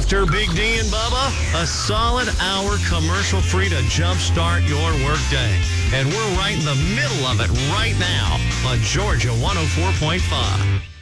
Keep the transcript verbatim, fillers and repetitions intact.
Mister Big D and Bubba, a solid hour commercial-free to jumpstart your workday. And we're right in the middle of it right now on Georgia one oh four point five.